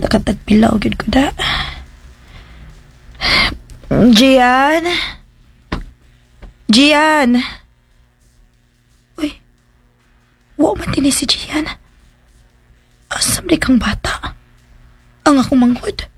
nakatagpilaw gyud ko da. Gian? Gian? Uy, wa matini si Gian. Asam di kang bata. Ang akong manghod.